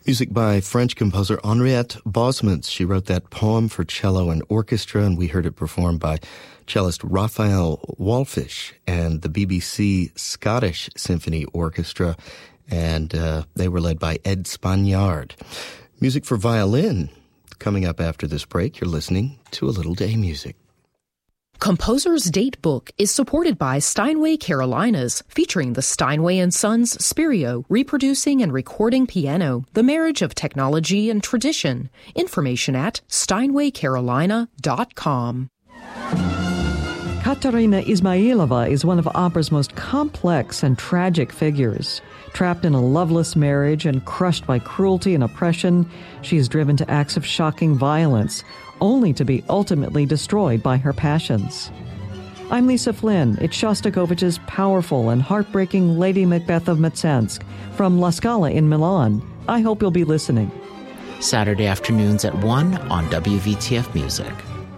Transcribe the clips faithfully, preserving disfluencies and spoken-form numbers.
Music by French composer Henriette Bosmans. She wrote that poem for cello and orchestra, and we heard it performed by cellist Raphael Wallfisch and the B B C Scottish Symphony Orchestra, and uh, they were led by Ed Spaniard. Music for violin. Coming up after this break, you're listening to A Little Day Music. Composer's Date Book is supported by Steinway Carolinas, featuring the Steinway and Sons Spirio, reproducing and recording piano, the marriage of technology and tradition. Information at steinway carolina dot com. Katerina Ismailova is one of opera's most complex and tragic figures. Trapped in a loveless marriage and crushed by cruelty and oppression, she is driven to acts of shocking violence, only to be ultimately destroyed by her passions. I'm Lisa Flynn. It's Shostakovich's powerful and heartbreaking Lady Macbeth of Mtsensk from La Scala in Milan. I hope you'll be listening. Saturday afternoons at one on W V T F Music.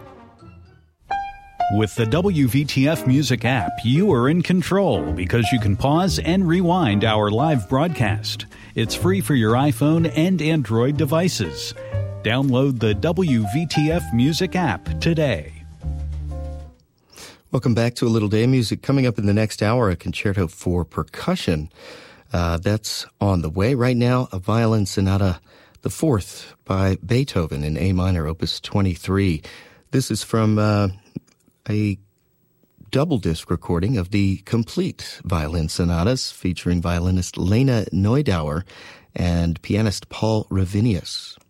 With the W V T F Music app, you are in control because you can pause and rewind our live broadcast. It's free for your iPhone and Android devices. Download the W V T F Music app today. Welcome back to A Little Day Music. Coming up in the next hour, a concerto for percussion. Uh, that's on the way. Right now, a violin sonata, the fourth by Beethoven in A minor, opus twenty-three. This is from uh, a double disc recording of the complete violin sonatas featuring violinist Lena Neudauer and pianist Paul Ravinius.